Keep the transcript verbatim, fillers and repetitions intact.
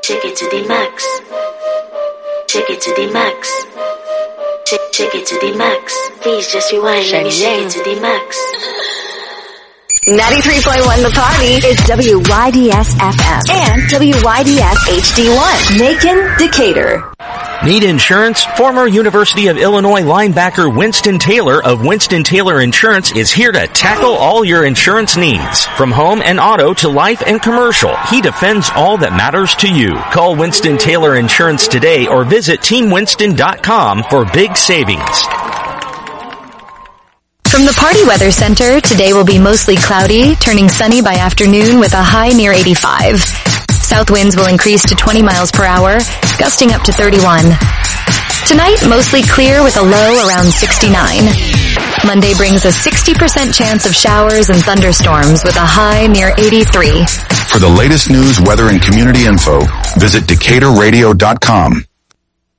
Shake it to the max. Shake it to the max. Shake, shake it to the max. Please just rewind. Let me shake it to the max. ninety-three point one The Party is W Y D S F M and W Y D S H D one. Macon, Decatur. Need insurance? Former University of Illinois linebacker Winston Taylor of Winston Taylor Insurance is here to tackle all your insurance needs. From home and auto to life and commercial, he defends all that matters to you. Call Winston Taylor Insurance today or visit team winston dot com for big savings. From the Party Weather Center, today will be mostly cloudy, turning sunny by afternoon with a high near eighty-five. South winds will increase to twenty miles per hour, gusting up to thirty-one. Tonight, mostly clear with a low around sixty-nine. Monday brings a sixty percent chance of showers and thunderstorms with a high near eighty-three. For the latest news, weather, and community info, visit Decatur Radio dot com.